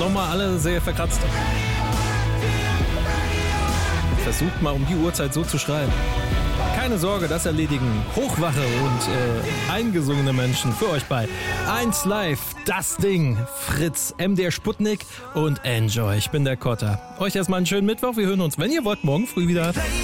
nochmal alle sehr verkratzt. Versucht mal um die Uhrzeit so zu schreiben. Keine Sorge, das erledigen Hochwache und eingesungene Menschen für euch bei 1 Live, das Ding, Fritz, MDR Sputnik und Enjoy. Ich bin der Kotter. Euch erstmal einen schönen Mittwoch. Wir hören uns, wenn ihr wollt, morgen früh wieder.